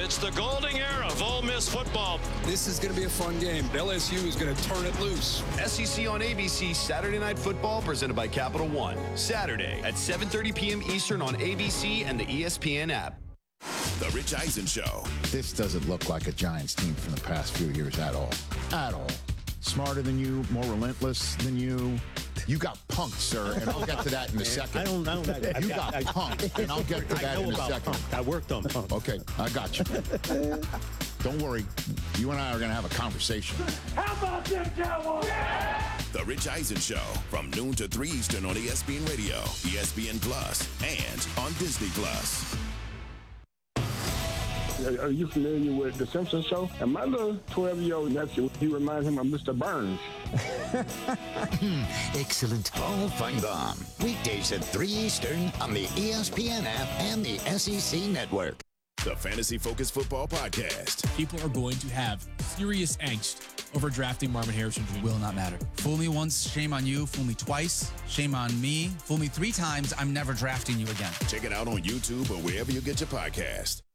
It's the golden era of Ole Miss football. This is going to be a fun game. LSU is going to turn it loose. SEC on ABC Saturday Night Football presented by Capital One. Saturday at 7:30 p.m. Eastern on ABC and the ESPN app. The Rich Eisen Show. This doesn't look like a Giants team from the past few years at all. At all. Smarter than you, more relentless than you. You got punked, sir, and I'll get to that in a second. I don't know. You got punked, and I'll get to that in a second. Punk. I worked on punk. Okay, I got you. Don't worry. You and I are going to have a conversation. How about them Cowboys? The Rich Eisen Show from noon to 3 Eastern on ESPN Radio, ESPN Plus, and on Disney Plus. Are you familiar with The Simpsons show? And my little 12-year-old nephew, he reminds him of Mr. Burns. Excellent. Paul Feinbaum. Weekdays at 3 Eastern on the ESPN app and the SEC network. The Fantasy Focus Football Podcast. People are going to have serious angst over drafting Marvin Harrison Jr. Will not matter. Fool me once, shame on you. Fool me twice, shame on me. Fool me 3 times, I'm never drafting you again. Check it out on YouTube or wherever you get your podcast.